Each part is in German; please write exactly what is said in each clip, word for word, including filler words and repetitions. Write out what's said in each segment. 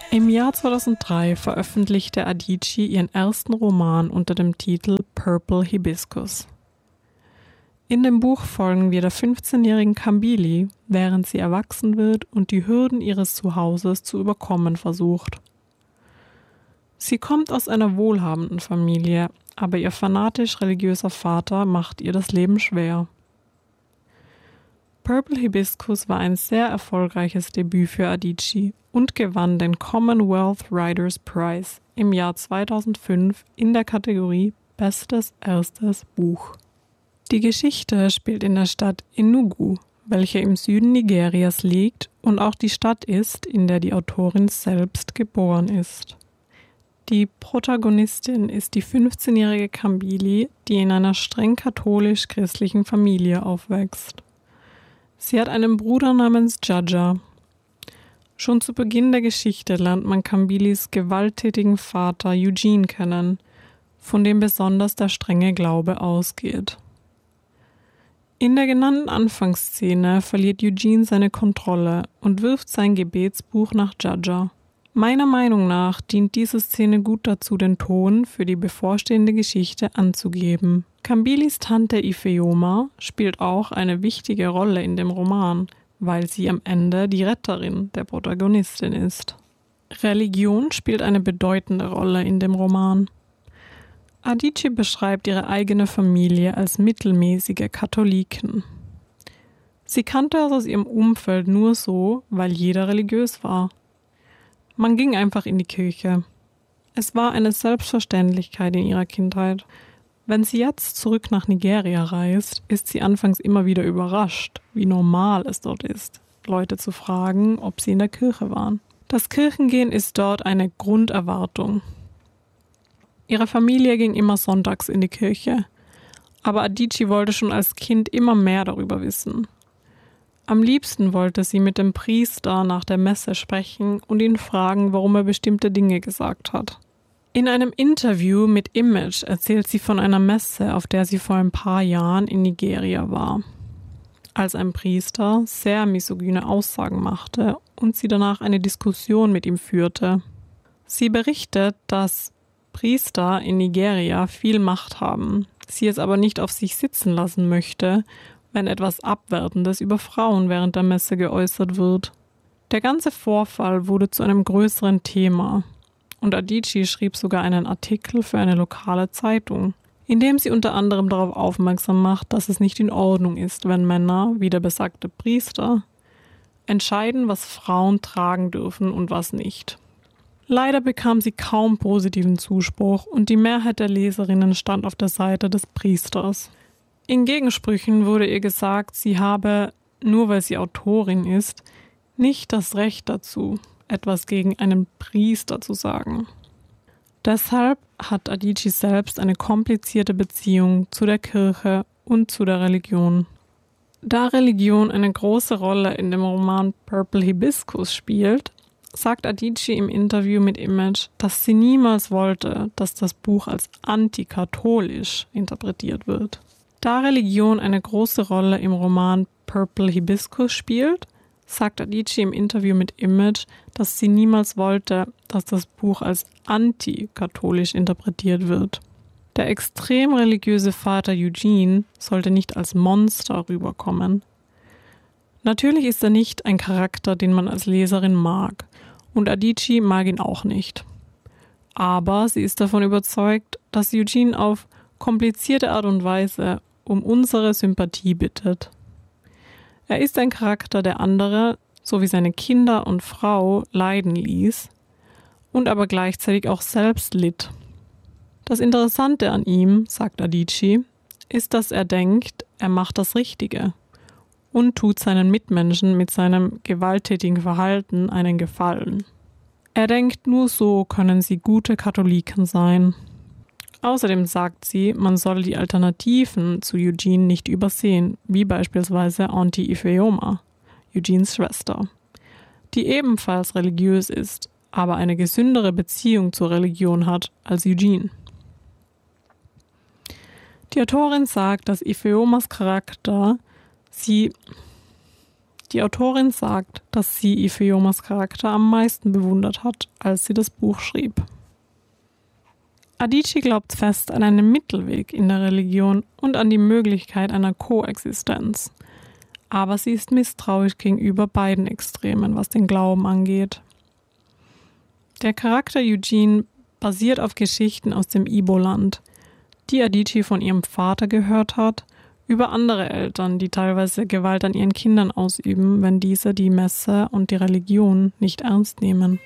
Im Jahr zweitausenddrei veröffentlichte Adichie ihren ersten Roman unter dem Titel Purple Hibiscus. In dem Buch folgen wir der fünfzehnjährigen Kambili, während sie erwachsen wird und die Hürden ihres Zuhauses zu überkommen versucht. Sie kommt aus einer wohlhabenden Familie, aber ihr fanatisch religiöser Vater macht ihr das Leben schwer. Purple Hibiscus war ein sehr erfolgreiches Debüt für Adichie und gewann den Commonwealth Writers Prize im Jahr zweitausendfünf in der Kategorie Bestes erstes Buch. Die Geschichte spielt in der Stadt Enugu, welche im Süden Nigerias liegt und auch die Stadt ist, in der die Autorin selbst geboren ist. Die Protagonistin ist die fünfzehnjährige Kambili, die in einer streng katholisch-christlichen Familie aufwächst. Sie hat einen Bruder namens Jaja. Schon zu Beginn der Geschichte lernt man Kambilis gewalttätigen Vater Eugene kennen, von dem besonders der strenge Glaube ausgeht. In der genannten Anfangsszene verliert Eugene seine Kontrolle und wirft sein Gebetsbuch nach Jaja. Meiner Meinung nach dient diese Szene gut dazu, den Ton für die bevorstehende Geschichte anzugeben. Kambilis Tante Ifeoma spielt auch eine wichtige Rolle in dem Roman, weil sie am Ende die Retterin der Protagonistin ist. Religion spielt eine bedeutende Rolle in dem Roman. Adichie beschreibt ihre eigene Familie als mittelmäßige Katholiken. Sie kannte es aus ihrem Umfeld nur so, weil jeder religiös war. Man ging einfach in die Kirche. Es war eine Selbstverständlichkeit in ihrer Kindheit. Wenn sie jetzt zurück nach Nigeria reist, ist sie anfangs immer wieder überrascht, wie normal es dort ist, Leute zu fragen, ob sie in der Kirche waren. Das Kirchengehen ist dort eine Grunderwartung. Ihre Familie ging immer sonntags in die Kirche, aber Adichie wollte schon als Kind immer mehr darüber wissen. Am liebsten wollte sie mit dem Priester nach der Messe sprechen und ihn fragen, warum er bestimmte Dinge gesagt hat. In einem Interview mit Image erzählt sie von einer Messe, auf der sie vor ein paar Jahren in Nigeria war, als ein Priester sehr misogyne Aussagen machte und sie danach eine Diskussion mit ihm führte. Sie berichtet, dass Priester in Nigeria viel Macht haben, sie es aber nicht auf sich sitzen lassen möchte, wenn etwas Abwertendes über Frauen während der Messe geäußert wird. Der ganze Vorfall wurde zu einem größeren Thema und Adichie schrieb sogar einen Artikel für eine lokale Zeitung, in dem sie unter anderem darauf aufmerksam macht, dass es nicht in Ordnung ist, wenn Männer, wie der besagte Priester, entscheiden, was Frauen tragen dürfen und was nicht. Leider bekam sie kaum positiven Zuspruch und die Mehrheit der Leserinnen stand auf der Seite des Priesters. In Gegensprüchen wurde ihr gesagt, sie habe, nur weil sie Autorin ist, nicht das Recht dazu, etwas gegen einen Priester zu sagen. Deshalb hat Adichie selbst eine komplizierte Beziehung zu der Kirche und zu der Religion. Da Religion eine große Rolle in dem Roman Purple Hibiscus spielt, sagt Adichie im Interview mit Image, dass sie niemals wollte, dass das Buch als antikatholisch interpretiert wird. Da Religion eine große Rolle im Roman Purple Hibiscus spielt, sagt Adichie im Interview mit Image, dass sie niemals wollte, dass das Buch als antikatholisch interpretiert wird. Der extrem religiöse Vater Eugene sollte nicht als Monster rüberkommen. Natürlich ist er nicht ein Charakter, den man als Leserin mag, und Adichie mag ihn auch nicht. Aber sie ist davon überzeugt, dass Eugene auf komplizierte Art und Weise um unsere Sympathie bittet. Er ist ein Charakter, der andere, so wie seine Kinder und Frau, leiden ließ und aber gleichzeitig auch selbst litt. Das Interessante an ihm, sagt Adichie, ist, dass er denkt, er macht das Richtige und tut seinen Mitmenschen mit seinem gewalttätigen Verhalten einen Gefallen. Er denkt, nur so können sie gute Katholiken sein. Außerdem sagt sie, man solle die Alternativen zu Eugene nicht übersehen, wie beispielsweise Auntie Ifeoma, Eugenes Schwester, die ebenfalls religiös ist, aber eine gesündere Beziehung zur Religion hat als Eugene. Die Autorin sagt, dass Ifeomas Charakter sie Die Autorin sagt, dass sie Ifeomas Charakter am meisten bewundert hat, als sie das Buch schrieb. Adichie glaubt fest an einen Mittelweg in der Religion und an die Möglichkeit einer Koexistenz. Aber sie ist misstrauisch gegenüber beiden Extremen, was den Glauben angeht. Der Charakter Eugene basiert auf Geschichten aus dem Ibo-Land, die Adichie von ihrem Vater gehört hat, über andere Eltern, die teilweise Gewalt an ihren Kindern ausüben, wenn diese die Messe und die Religion nicht ernst nehmen.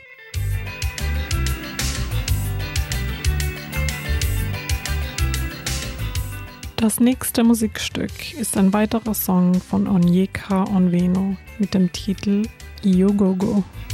Das nächste Musikstück ist ein weiterer Song von Onyeka Onwenu mit dem Titel Iyo Gogo.